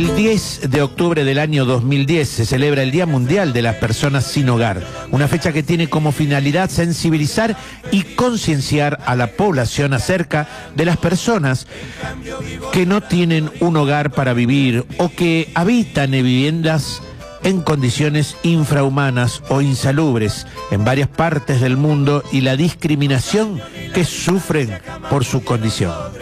El 10 de octubre del año 2010 se celebra el Día Mundial de las Personas Sin Hogar, una fecha que tiene como finalidad sensibilizar y concienciar a la población acerca de las personas que no tienen un hogar para vivir o que habitan en viviendas en condiciones infrahumanas o insalubres en varias partes del mundo y la discriminación que sufren por su condición.